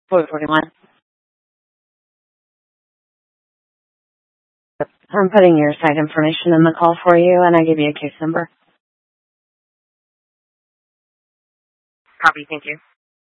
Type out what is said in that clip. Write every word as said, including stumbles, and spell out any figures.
four forty-one. I'm putting your site information in the call for you, and I give you a case number. Copy, thank you.